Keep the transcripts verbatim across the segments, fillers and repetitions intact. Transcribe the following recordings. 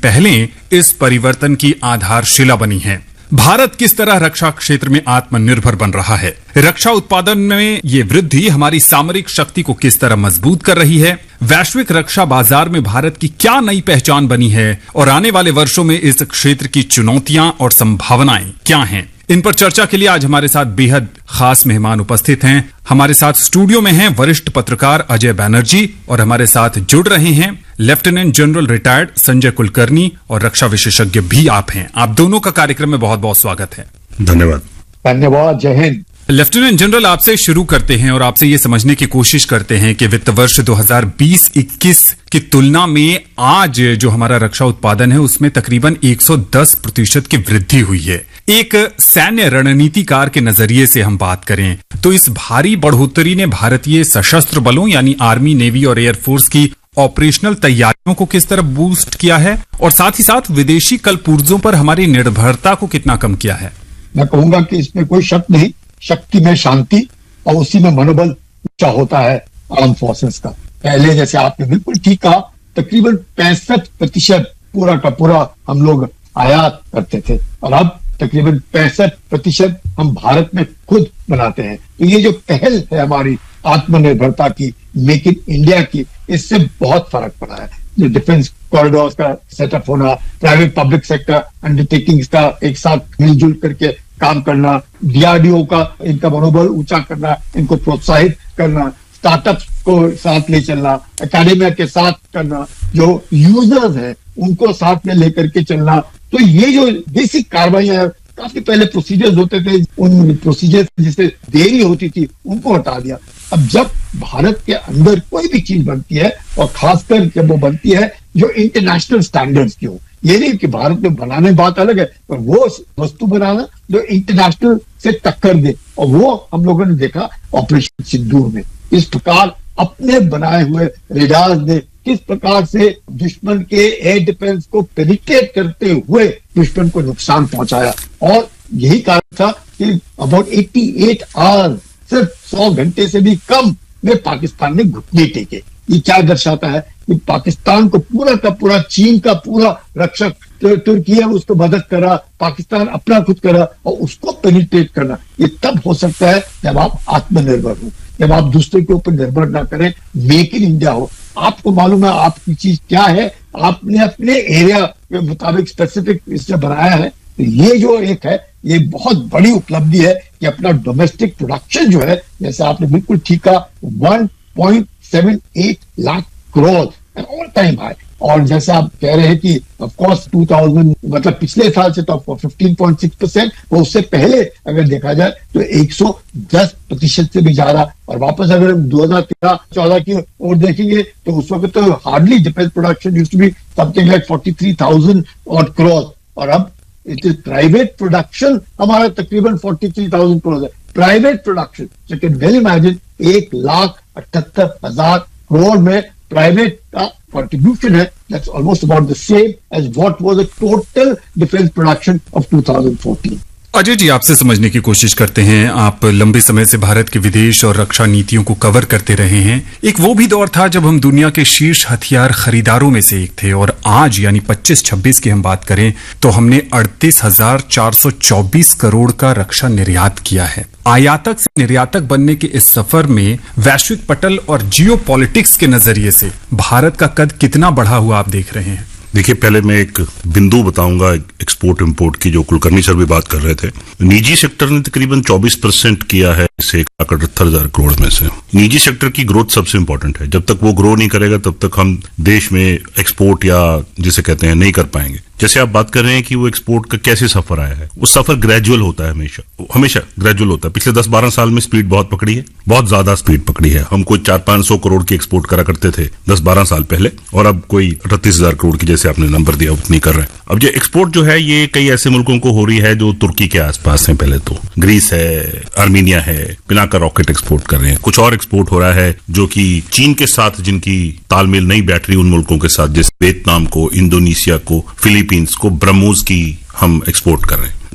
पहलें इस परिवर्तन की आधारशिला बनी हैं। भारत किस तरह रक्षा क्षेत्र में आत्मनिर्भर बन रहा है, रक्षा उत्पादन में ये वृद्धि हमारी सामरिक शक्ति को किस तरह मजबूत कर रही है, वैश्विक रक्षा बाजार में भारत की क्या नई पहचान बनी है और आने वाले वर्षों में इस क्षेत्र की चुनौतियां और संभावनाएं क्या हैं, इन पर चर्चा के लिए आज हमारे साथ बेहद खास मेहमान उपस्थित हैं। हमारे साथ स्टूडियो में हैं वरिष्ठ पत्रकार अजय बैनर्जी और हमारे साथ जुड़ रहे हैं lieutenant general retired Sanjay Kulkarni और रक्षा विशेषज्ञ भी आप हैं। आप दोनों का कार्यक्रम में बहुत बहुत स्वागत है। धन्यवाद। धन्यवाद। जय हिंद। लेफ्टिनेंट जनरल, आपसे शुरू करते हैं और आपसे ये समझने की कोशिश करते हैं कि वित्त वर्ष दो हज़ार बीस इक्कीस की तुलना में आज जो हमारा रक्षा उत्पादन है उसमें तकरीबन एक सौ दस प्रतिशत की वृद्धि हुई है। एक सैन्य रणनीतिकार के नजरिए से हम बात करें तो इस भारी बढ़ोतरी ने भारतीय सशस्त्र बलों यानी आर्मी, नेवी और एयरफोर्स की ऑपरेशनल तैयारियों को किस तरह बूस्ट किया है और साथ ही साथ विदेशी कलपुर्जों पर हमारी निर्भरता को कितना कम किया है? मैं कहूंगा कि इसमें कोई शक नहीं, शक्ति में शांति और उसी में मनोबल ऊंचा होता है आर्म फोर्सेस का। पहले जैसे आपने बिल्कुल ठीक कहा, तकरीबन पैंसठ प्रतिशत पूरा का पूरा हम लोग आयात करते थे और अब तकरीबन पैंसठ प्रतिशत हम भारत में खुद बनाते हैं। तो ये जो पहल है हमारी आत्मनिर्भरता की, मेक इन इंडिया की, इससे बहुत फर्क पड़ा है। जो डिफेंस कॉरिडोर का सेटअप होना, प्राइवेट पब्लिक सेक्टर अंडरटेकिंग्स का एक साथ मिलजुल करके काम करना, डीआरडीओ का इनका मनोबल ऊंचा करना, इनको प्रोत्साहित करना, स्टार्टअप्स को साथ ले चलना, एकेडमिया के साथ करना, जो यूजर्स हैं उनको साथ में लेकर के चलना। तो ये जो बेसिक कार्रवाइयां है, काफी पहले प्रोसीजर्स होते थे, उन प्रोसीजर्स जिससे देरी होती थी उनको हटा दिया। अब जब भारत के अंदर कोई भी चीज बनती है और खासकर जब वो बनती है जो इंटरनेशनल स्टैंडर्ड्स की हो, ये नहीं कि भारत में बनाने बात अलग है, पर वो वस्तु बनाना जो इंटरनेशनल से टक्कर दे, और वो हम लोगों ने देखा ऑपरेशन सिंदूर में। इस प्रकार अपने बनाए हुए रेडार्स ने किस प्रकार से दुश्मन के एयर डिफेंस को पेनिट्रेट करते हुए दुश्मन को नुकसान पहुंचाया, और यही कारण था कि अबाउट अट्ठासी आवर्स, सिर्फ सौ घंटे से भी कम में पाकिस्तान ने घुटने टेके। ये क्या दर्शाता है कि पाकिस्तान को पूरा का पूरा, चीन का पूरा रक्षक तुर्की है उसको मदद करा, पाकिस्तान अपना खुद करा, और उसको पेनिट्रेट करना ये तब हो सकता है जब आप आत्मनिर्भर हो, जब आप दूसरे के ऊपर निर्भर ना करें, मेक इन इंडिया हो। आपको मालूम है आपकी चीज क्या है, आपने अपने एरिया के मुताबिक स्पेसिफिक इससे बनाया है। तो ये जो एक है, ये बहुत बड़ी उपलब्धि है कि अपना डोमेस्टिक प्रोडक्शन जो है, जैसे आपने बिल्कुल ठीक कहा, one point seven eight lakh crore all time high. और जैसे आप कह रहे हैं कि ऑफ कोर्स दो हज़ार मतलब पिछले साल से तो पंद्रह पॉइंट छह परसेंट, और उससे पहले अगर देखा जाए तो एक सौ दस प्रतिशत से भी ज्यादा। और वापस अगर हम दो हज़ार तेरह चौदह की ओर देखेंगे तो उस वक्त तो hardly defence production used to be something like तैंतालीस हज़ार और करोड़, और अब इट इज प्राइवेट प्रोडक्शन हमारा तकरीबन तैंतालीस हज़ार करोड़ है। Private production, you can well imagine, एक लाख अठहत्तर हजार करोड़ में प्राइवेट का कंट्रीब्यूशन है। That's almost about the same as what was the total defence production of दो हज़ार चौदह। अजय जी, आपसे समझने की कोशिश करते हैं। आप लंबे समय से भारत के विदेश और रक्षा नीतियों को कवर करते रहे हैं। एक वो भी दौर था जब हम दुनिया के शीर्ष हथियार खरीदारों में से एक थे, और आज यानी पच्चीस छब्बीस की हम बात करें तो हमने अड़तीस हजार चार सौ चौबीस करोड़ का रक्षा निर्यात किया है। आयातक से निर्यातक बनने के इस सफर में वैश्विक पटल और जियो पॉलिटिक्स के नजरिए से भारत का कद कितना बढ़ा हुआ आप देख रहे हैं? देखिए, पहले मैं एक बिंदु बताऊंगा एक्सपोर्ट इंपोर्ट की, जो कुलकर्णी सर भी बात कर रहे थे। निजी सेक्टर ने तकरीबन चौबीस परसेंट किया है इस एक लाख अठहत्तर हजार करोड़ में से। निजी सेक्टर की ग्रोथ सबसे इंपॉर्टेंट है। जब तक वो ग्रो नहीं करेगा तब तक हम देश में एक्सपोर्ट या जिसे कहते हैं नहीं कर पाएंगे। जैसे आप बात कर रहे हैं कि वो एक्सपोर्ट का कैसे सफर आया है, वो सफर ग्रेजुअल होता है, हमेशा हमेशा ग्रेजुअल होता है। पिछले दस बारह साल में स्पीड बहुत पकड़ी है, बहुत ज्यादा स्पीड पकड़ी है। हम कोई चार पांच सौ करोड़ की एक्सपोर्ट करा करते थे दस बारह साल पहले, और अब कोई अड़तीस हजार करोड़ की, जैसे आपने नंबर दिया, उतनी कर रहे हैं। अब ये एक्सपोर्ट जो है ये कई ऐसे मुल्कों को हो रही है जो तुर्की के आसपास है। पहले तो ग्रीस है, आर्मीनिया है, पिनाका रॉकेट एक्सपोर्ट कर रहे हैं। कुछ और एक्सपोर्ट हो रहा है जो कि चीन के साथ जिनकी तालमेल नहीं बैठ रही, उन मुल्कों के साथ, जैसे वियतनाम को, इंडोनेशिया को, फिलीपींस को, ब्रह्मोस की हम एक्सपोर्ट कर रहे हैं।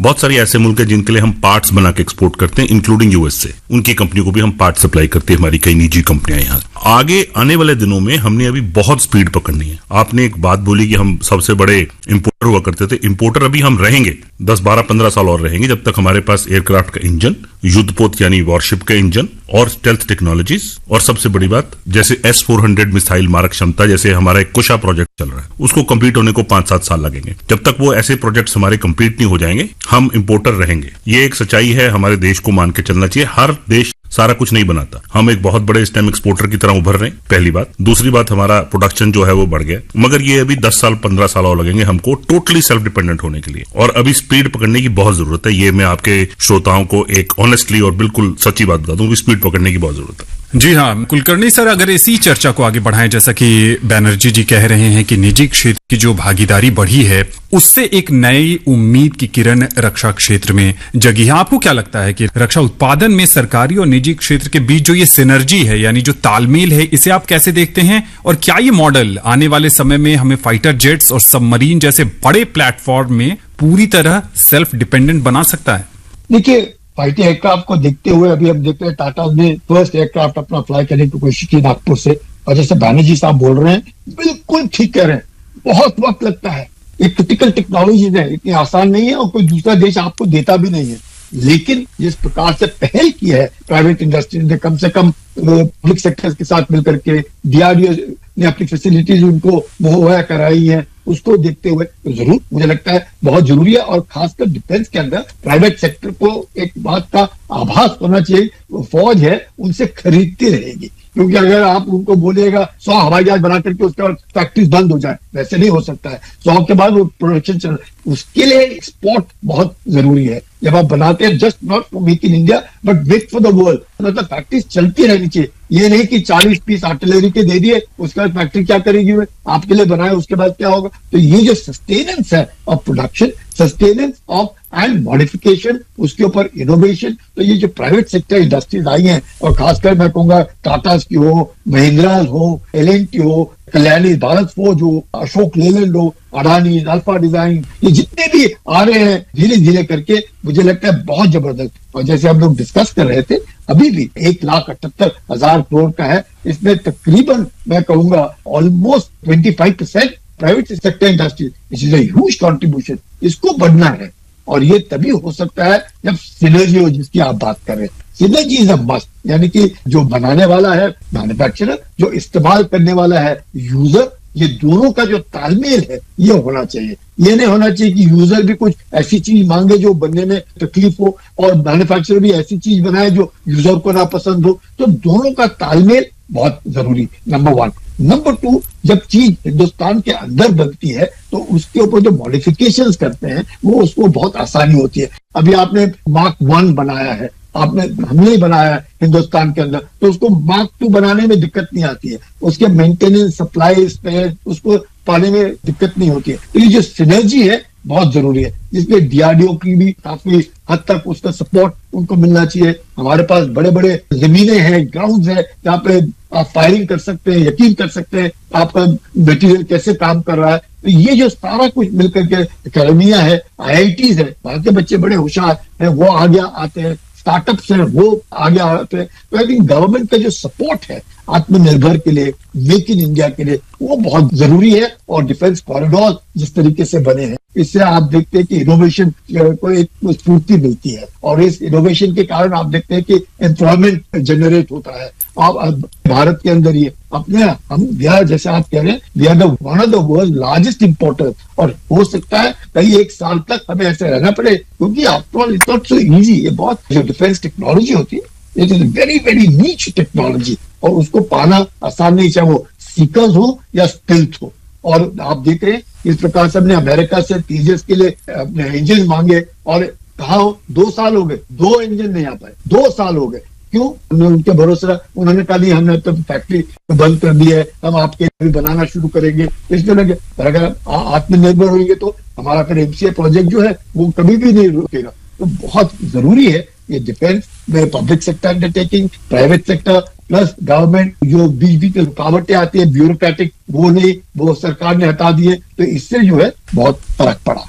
बहुत सारे ऐसे मुल्क हैं जिनके लिए हम पार्ट्स बना के एक्सपोर्ट करते हैं, इंक्लूडिंग यूएस से। उनकी कंपनियों को भी हम पार्ट सप्लाई करते हैं, हमारी कई निजी कंपनियां यहाँ। आगे आने वाले दिनों में हमने अभी बहुत स्पीड पकड़नी है। आपने एक बात बोली कि हम सबसे बड़े इंपोर्टर हुआ करते थे। इंपोर्टर अभी हम रहेंगे, दस बारह पंद्रह साल और रहेंगे, जब तक हमारे पास एयरक्राफ्ट का इंजन, युद्धपोत यानी वॉरशिप का इंजन और स्टेल्थ टेक्नोलॉजीज, और सबसे बड़ी बात जैसे एस फोर हंड्रेड मिसाइल मारक क्षमता, जैसे हमारा एक कुशा प्रोजेक्ट चल रहा है, उसको कंप्लीट होने को पांच सात साल लगेंगे। जब तक वो ऐसे प्रोजेक्ट्स हमारे कंप्लीट नहीं हो जाएंगे, हम इंपोर्टर रहेंगे। ये एक सच्चाई है, हमारे देश को मान के चलना चाहिए। हर देश सारा कुछ नहीं बनाता। हम एक बहुत बड़े स्टेम एक्सपोर्टर की तरह उभर रहे हैं, पहली बात। दूसरी बात, हमारा प्रोडक्शन जो है वो बढ़ गया, मगर ये अभी दस साल पंद्रह साल और लगेंगे हमको टोटली सेल्फ डिपेंडेंट होने के लिए, और अभी स्पीड पकड़ने की बहुत जरूरत है। ये मैं आपके श्रोताओं को एक ऑनेस्टली और बिल्कुल सच्ची बात बता दूं कि स्पीड पकड़ने की बहुत जरूरत है। जी हाँ कुलकर्णी सर, अगर इसी चर्चा को आगे बढ़ाएं, जैसा कि बैनर्जी जी कह रहे हैं कि निजी क्षेत्र की जो भागीदारी बढ़ी है उससे एक नई उम्मीद की किरण रक्षा क्षेत्र में जगी है। आपको क्या लगता है कि रक्षा उत्पादन में सरकारी और निजी क्षेत्र के बीच जो ये सिनर्जी है, यानी जो तालमेल है, इसे आप कैसे देखते हैं? और क्या ये मॉडल आने वाले समय में हमें फाइटर जेट्स और सबमरीन जैसे बड़े प्लेटफॉर्म में पूरी तरह सेल्फ डिपेंडेंट बना सकता है? देखिए, फाइटर एयरक्राफ्ट को देखते हुए अभी हम देखते हैं टाटा ने फर्स्ट एयरक्राफ्ट अपना फ्लाई करने की कोशिश की नागपुर से, और जैसे बैनर्जी साहब बोल रहे हैं बिल्कुल ठीक कह रहे हैं, बहुत वक्त लगता है। ये क्रिटिकल टेक्नोलॉजीज है, इतनी आसान नहीं है और कोई दूसरा देश आपको देता भी नहीं है। लेकिन जिस प्रकार से पहल की है प्राइवेट इंडस्ट्री ने, कम से कम पब्लिक सेक्टर के साथ मिलकर के डीआरडीओ ने अपनी फैसिलिटीज उनको मुहैया कराई है, उसको देखते हुए तो जरूर मुझे लगता है बहुत जरूरी है। और खासकर डिफेंस के अंदर प्राइवेट सेक्टर को एक बात का आभास होना चाहिए, फौज है उनसे खरीदती रहेगी, क्योंकि अगर आप उनको बोलिएगा सौ हवाई जहाज बना करके उसके बाद फैक्ट्रीज बंद हो जाए, वैसे नहीं हो सकता है। सौ के बाद वो प्रोडक्शन चल, उसके लिए एक्सपोर्ट बहुत जरूरी है। जब आप बनाते हैं just not for make in India but make for the world, मतलब फैक्ट्रीज चलती रहनी चाहिए। ये नहीं कि चालीस पीस आर्टिलरी के दे दिए, उसके बाद फैक्ट्री क्या करेगी, वे आपके लिए बनाए, उसके बाद क्या होगा। तो ये जो सस्टेनेंस है of production, sustenance of and modification, उसके ऊपर इनोवेशन, तो ये जो प्राइवेट सेक्टर इंडस्ट्रीज आई हैं, और खासकर मैं कहूंगा टाटा की हो, महिंद्रा हो, एल एंड टी हो, कल्याणी भारत फोर्ज हो, अशोक लेलैंड हो, अडानी, अल्फा डिजाइन, ये जितने भी आ रहे हैं धीरे धीरे करके, मुझे लगता है बहुत जबरदस्त। और जैसे हम लोग डिस्कस कर रहे थे, अभी भी एक लाख अठहत्तर हजार करोड़ का है, इसमें तकरीबन मैं कहूंगा almost twenty five percent private sector industry, this is a huge contribution. इसको बढ़ना है, और ये तभी हो सकता है जब सिनर्जी हो, जिसकी आप बात कर रहे हैं। सिनर्जी इज अ मस्ट, यानी कि जो बनाने वाला है मैन्युफैक्चरर, जो इस्तेमाल करने वाला है यूजर, ये दोनों का जो तालमेल है ये होना चाहिए। ये नहीं होना चाहिए कि यूजर भी कुछ ऐसी चीज मांगे जो बनने में तकलीफ हो, और मैन्युफैक्चरर भी ऐसी चीज बनाए जो यूजर को ना पसंद हो। तो दोनों का तालमेल बहुत जरूरी, नंबर वन। नंबर टू, जब चीज हिंदुस्तान के अंदर बनती है तो उसके ऊपर जो मॉडिफिकेशंस करते हैं वो उसको बहुत आसानी होती है। अभी आपने मार्क वन बनाया है, आपने हमने बनाया है हिंदुस्तान के अंदर, तो उसको मार्क टू बनाने में दिक्कत नहीं आती है, उसके मेंटेनेंस, सप्लाई, स्पेयर, उसको पाने में दिक्कत नहीं होती है। तो ये जो सिनर्जी है बहुत जरूरी है, जिसमें डीआरडीओ की भी काफी हद तक उसका सपोर्ट उनको मिलना चाहिए। हमारे पास बड़े बड़े जमीनें हैं, ग्राउंड है, जहाँ पे आप फायरिंग कर सकते हैं, यकीन कर सकते हैं आपका मटेरियल कैसे काम कर रहा है। तो ये जो सारा कुछ मिलकर के अकेडमिया है, आई आई टीज है, वहां के बच्चे बड़े होशियार हैं, वो आगे आते हैं, स्टार्टअप्स हैं वो आगे आते हैं। तो आई थिंक गवर्नमेंट का जो सपोर्ट है आत्मनिर्भर के लिए, मेक इन इंडिया के लिए, वो बहुत जरूरी है। और डिफेंस कॉरिडोर जिस तरीके से बने हैं, इससे आप देखते हैं कि इनोवेशन को एक स्फूर्ति मिलती है, और इस इनोवेशन के कारण आप देखते हैं कि एम्प्लॉयमेंट जनरेट होता है। आप भारत के अंदर ही अपने हम बिहार, जैसे आप कह रहे हैं, we are the one of the world largest importer, और हो सकता है कई एक साल तक हमें ऐसे रहना पड़े, क्योंकि after all it's not so easy. ये बहुत जो डिफेंस टेक्नोलॉजी होती है, इट इज वेरी वेरी नीच टेक्नोलॉजी, और उसको पाना आसान नहीं, चाहे वो सीकर्स हो या स्टिल्थ हो। और आप देख रहे हैं इस प्रकार से हमने अमेरिका से तेजस के लिए अपने इंजन मांगे, और कहा दो साल हो गए, दो इंजन नहीं आ पाए, दो साल हो गए। क्यों? हमने उनके भरोसे, उन्होंने कहा नहीं, हमने तो फैक्ट्री बंद कर दी है, हम आपके लिए बनाना शुरू करेंगे। इसलिए लगे अगर आत्मनिर्भर होंगे तो हमारा फिर एमसीए प्रोजेक्ट जो है वो कभी भी नहीं रुकेगा। तो बहुत जरूरी है ये डिफेंस में public sector undertaking, private sector plus government, जो बीच बीच में रुकावटें आती है ब्यूरोक्रेटिक, वो नहीं, वो सरकार ने हटा दिए, तो इससे जो है बहुत फर्क पड़ा है।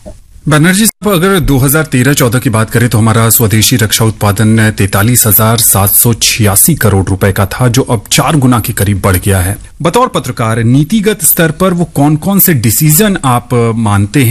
बनर्जी साहब, अगर दो हज़ार तेरह चौदह की बात करें तो हमारा स्वदेशी रक्षा उत्पादन तैतालीस हजार सात सौ छियासी करोड़ रुपए का था, जो अब चार गुना के करीब बढ़ गया है। बतौर पत्रकार नीतिगत स्तर पर वो कौन कौन से डिसीजन आप मानते हैं